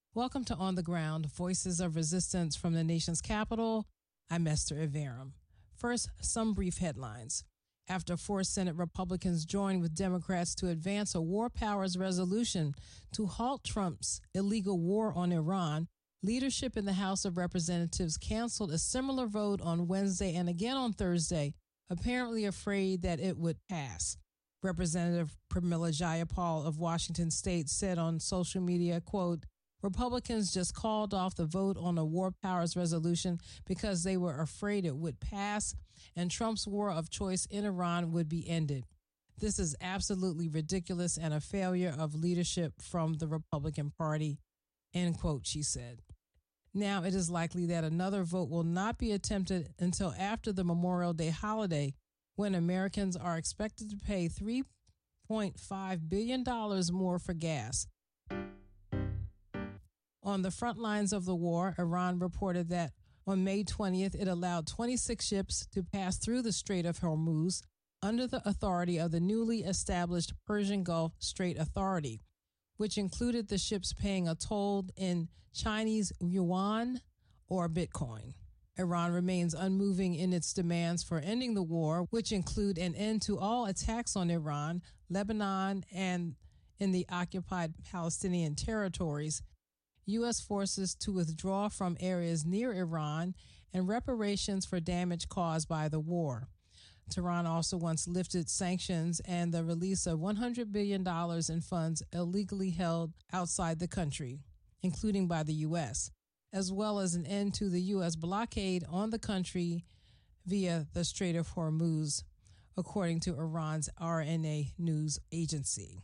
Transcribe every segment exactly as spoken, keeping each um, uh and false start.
Welcome to On the Ground, Voices of Resistance from the nation's capital. I'm Esther Iverum. First, some brief headlines. After four Senate Republicans joined with Democrats to advance a war powers resolution to halt Trump's illegal war on Iran, leadership in the House of Representatives canceled a similar vote on Wednesday and again on Thursday, apparently afraid that it would pass. Representative Pramila Jayapal of Washington State said on social media, quote, Republicans just called off the vote on a war powers resolution because they were afraid it would pass and Trump's war of choice in Iran would be ended. This is absolutely ridiculous and a failure of leadership from the Republican Party, end quote, she said. Now it is likely that another vote will not be attempted until after the Memorial Day holiday, when Americans are expected to pay three point five billion dollars more for gas. On the front lines of the war, Iran reported that on May twentieth, it allowed twenty-six ships to pass through the Strait of Hormuz under the authority of the newly established Persian Gulf Strait Authority, which included the ships paying a toll in Chinese yuan or Bitcoin. Iran remains unmoving in its demands for ending the war, which include an end to all attacks on Iran, Lebanon, and in the occupied Palestinian territories, U S forces to withdraw from areas near Iran, and reparations for damage caused by the war. Tehran also wants lifted sanctions and the release of one hundred billion dollars in funds illegally held outside the country, including by the U S, as well as an end to the U S blockade on the country via the Strait of Hormuz, according to Iran's R N A news agency.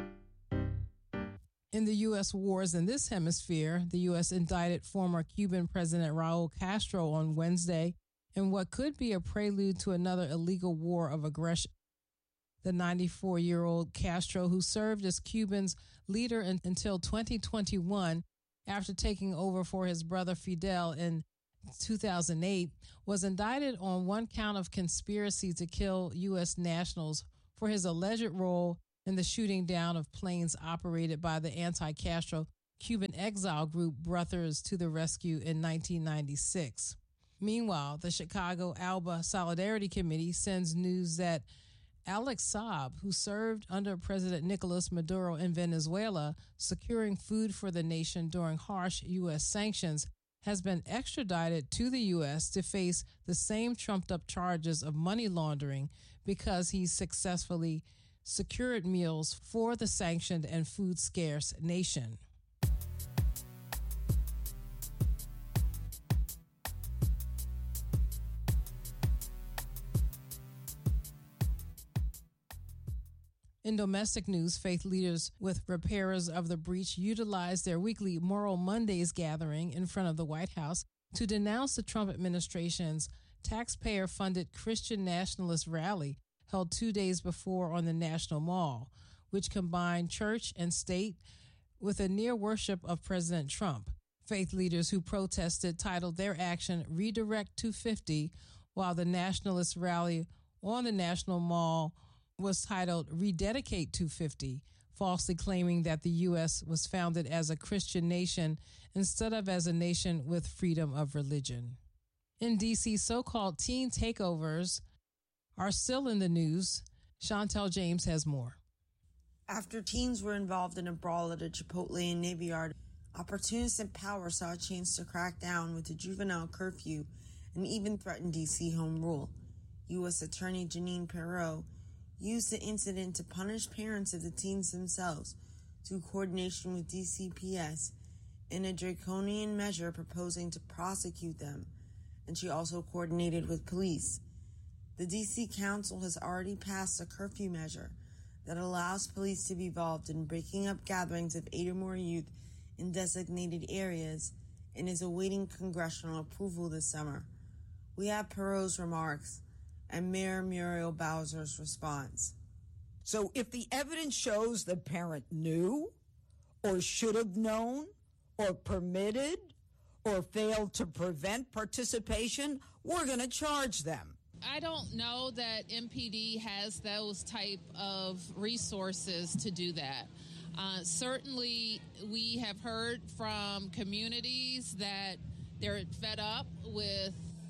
In the U S wars in this hemisphere, the U S indicted former Cuban President Raul Castro on Wednesday in what could be a prelude to another illegal war of aggression. The ninety-four-year-old Castro, who served as Cuba's leader in, until twenty twenty-one after taking over for his brother Fidel in two thousand eight, was indicted on one count of conspiracy to kill U S nationals for his alleged role in the shooting down of planes operated by the anti-Castro Cuban exile group Brothers to the Rescue in nineteen ninety-six. Meanwhile, the Chicago Alba Solidarity Committee sends news that Alex Saab, who served under President Nicolas Maduro in Venezuela, securing food for the nation during harsh U S sanctions, has been extradited to the U S to face the same trumped-up charges of money laundering because he successfully secured meals for the sanctioned and food-scarce nation. In domestic news, faith leaders with repairers of the breach utilized their weekly Moral Mondays gathering in front of the White House to denounce the Trump administration's taxpayer-funded Christian nationalist rally held two days before on the National Mall, which combined church and state with a near worship of President Trump. Faith leaders who protested titled their action Redirect two fifty, while the nationalist rally on the National Mall was titled Rededicate two fifty, falsely claiming that the U S was founded as a Christian nation instead of as a nation with freedom of religion. In D C, so-called teen takeovers are still in the news. Chantel James has more. After teens were involved in a brawl at a Chipotle in Navy Yard, opportunists in power saw a chance to crack down with a juvenile curfew and even threaten D C home rule. U S Attorney Jeanine Pirro used the incident to punish parents of the teens themselves through coordination with D C P S in a draconian measure proposing to prosecute them, and she also coordinated with police. The D C Council has already passed a curfew measure that allows police to be involved in breaking up gatherings of eight or more youth in designated areas and is awaiting congressional approval this summer. We have Pirro's remarks and Mayor Muriel Bowser's response. So if the evidence shows the parent knew or should have known or permitted or failed to prevent participation, we're going to charge them. I don't know that M P D has those type of resources to do that. Uh, certainly, we have heard from communities that they're fed up with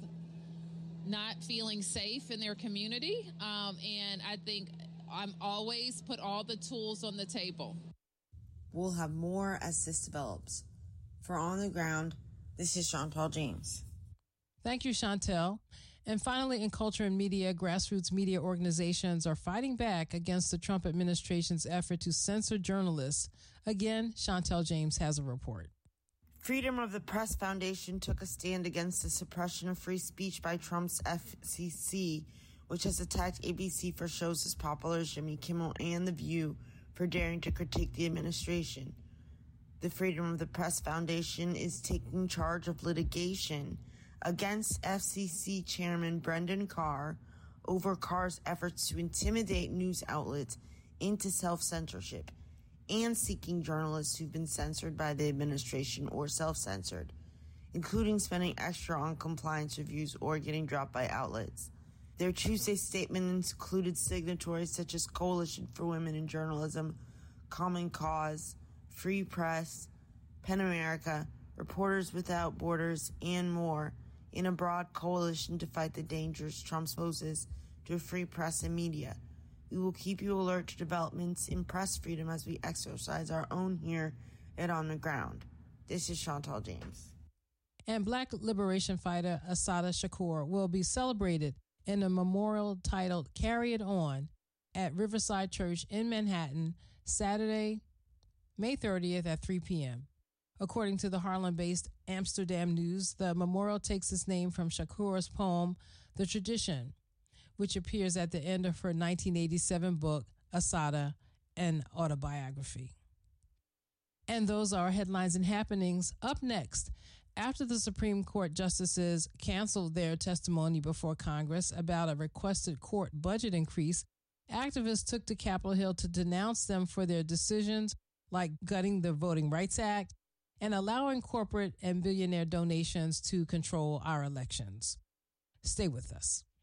not feeling safe in their community. Um, and I think I'm always put all the tools on the table. We'll have more as this develops. For On the Ground, this is Chantal James. Thank you, Chantel. And finally, in culture and media, grassroots media organizations are fighting back against the Trump administration's effort to censor journalists. Again, Chantel James has a report. Freedom of the Press Foundation took a stand against the suppression of free speech by Trump's F C C, which has attacked A B C for shows as popular as Jimmy Kimmel and The View for daring to critique the administration. The Freedom of the Press Foundation is taking charge of litigation against F C C Chairman Brendan Carr over Carr's efforts to intimidate news outlets into self-censorship and seeking journalists who've been censored by the administration or self-censored, including spending extra on compliance reviews or getting dropped by outlets. Their Tuesday statement included signatories such as Coalition for Women in Journalism, Common Cause, Free Press, PEN America, Reporters Without Borders, and more, in a broad coalition to fight the dangers Trump poses to a free press and media. We will keep you alert to developments in press freedom as we exercise our own here at On the Ground. This is Chantal James. And Black liberation fighter Assata Shakur will be celebrated in a memorial titled Carry It On at Riverside Church in Manhattan, Saturday, May thirtieth at three p.m. According to the Harlem-based Amsterdam News, the memorial takes its name from Shakur's poem, The Tradition, which appears at the end of her nineteen eighty-seven book, Assata, an Autobiography. And those are our headlines and happenings. Up next, after the Supreme Court justices canceled their testimony before Congress about a requested court budget increase, activists took to Capitol Hill to denounce them for their decisions like gutting the Voting Rights Act and allowing corporate and billionaire donations to control our elections. Stay with us.